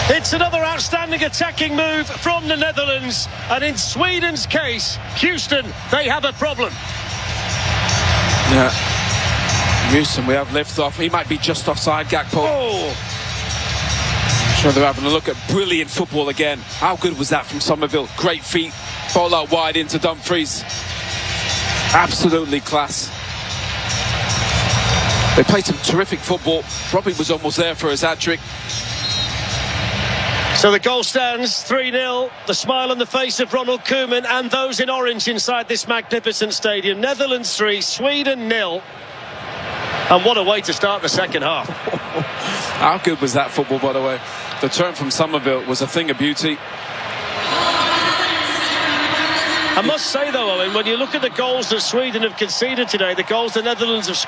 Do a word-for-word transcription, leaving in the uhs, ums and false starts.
It's another outstanding attacking move from the Netherlands, and in Sweden's case, Houston, they have a problem. Yeah, Houston, we have lift off. He might be just offside, Gakpo. Oh, Sure, they're having a look at brilliant football again. How good was that from Somerville? Great feet, ball out wide into Dumfries. Absolutely class. They played some terrific football. Robbie was almost there for his hat-trick. so the goal stands three nil. The smile on the face of Ronald Koeman and those in orange inside this magnificent stadium. Netherlands three, Sweden nil. And what a way to start the second half. How good was that football, by the way? The turn from Somerville was a thing of beauty. I must say, though, Owen, when you look at the goals that Sweden have conceded today, the goals the Netherlands have